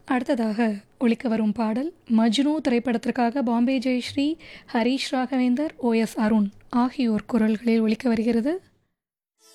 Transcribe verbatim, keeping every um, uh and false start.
அடுத்ததாக ஒலிக்க வரும் பாடல் மஜ்னு திரைப்படத்திற்காக பாம்பே ஜெயஸ்ரீ, ஹரீஷ் ராகவேந்தர், ஓ எஸ் அருண் ஆகியோர் குரல்களில் ஒலிக்க வருகிறது.